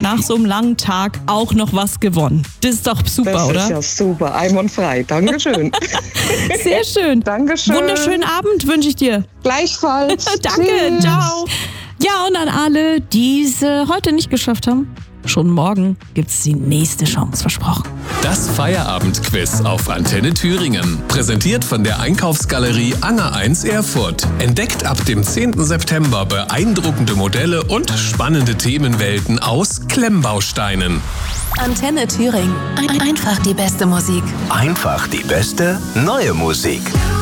nach so einem langen Tag auch noch was gewonnen. Das ist doch super, das oder? Das ist ja super, einwandfrei. Dankeschön. Sehr schön. Dankeschön. Wunderschönen Abend wünsche ich dir. Gleichfalls. Danke, Tschüss. ciao. Ja, und an alle, die es heute nicht geschafft haben, schon morgen gibt's die nächste Chance, versprochen. Das Feierabendquiz auf Antenne Thüringen. Präsentiert von der Einkaufsgalerie Anger 1 Erfurt. Entdeckt ab dem 10. September beeindruckende Modelle und spannende Themenwelten aus Klemmbausteinen. Antenne Thüringen. Einfach die beste Musik. Einfach die beste neue Musik.